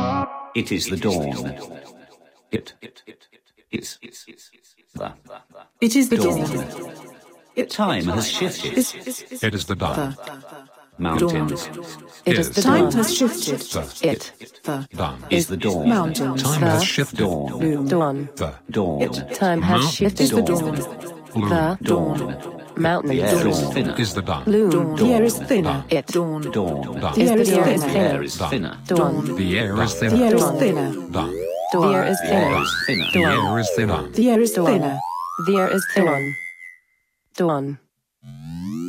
It is the dawn. It is the It is the dawn. time has shifted. It is the dawn. Mountains It is the Time dawn. has shifted. It. The Dawn. is the dawn. mountains. Time has shifted. Dawn. Dawn. The Dawn. Time has Mountain. shifted. Is the dawn. blue. The Dawn. mountains. The air is thinner. Is the dawn. Loom. The air is thinner. It. Dawn. Dawn. Dawn. The air is The air is The thinner. air is thinner. Dawn. The air is The air thinner. is Dawn. thinner. Dawn. The air is The air thinner. is thinner. The air is thinner. The air is Dawn. thinner. The air is thinner. Dawn.